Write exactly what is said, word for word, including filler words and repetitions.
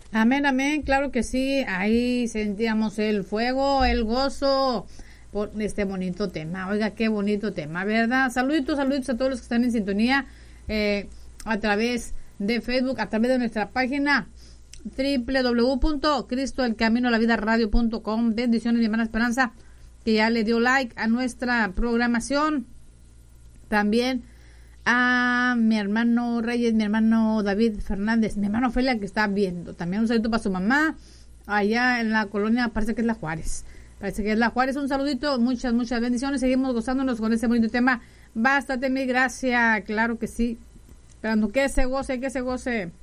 Amén, amén, claro que sí, ahí sentíamos el fuego, el gozo por este bonito tema. Oiga, qué bonito tema, ¿verdad? Saluditos, saluditos a todos los que están en sintonía eh, a través de Facebook, a través de nuestra página doble u doble u doble u punto cristo el camino a la vida radio punto com. Bendiciones, mi hermana Esperanza, que ya le dio like a nuestra programación. También a mi hermano Reyes, mi hermano David Fernández, mi hermano Ofelia, que está viendo. También un saludo para su mamá, allá en la colonia, parece que es la Juárez. Parece que es la Juárez. Un saludito, muchas, muchas bendiciones. Seguimos gozándonos con este bonito tema. Bástate, mi gracia, claro que sí. Esperando que se goce, que se goce.